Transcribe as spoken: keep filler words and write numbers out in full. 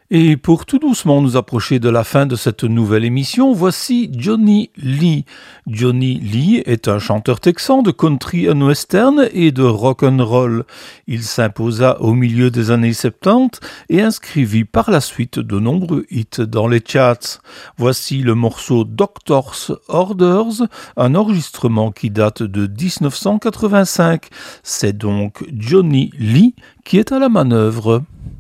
Et pour tout doucement nous approcher de la fin de cette nouvelle émission, voici Johnny Lee. Johnny Lee est un chanteur texan de country and western et de rock and roll. Il s'imposa au milieu des années soixante-dix et inscrivit par la suite de nombreux hits dans les charts. Voici le morceau Doctor's Orders, un enregistrement qui date de dix-neuf cent quatre-vingt-cinq. C'est donc Johnny Lee qui est à la manœuvre.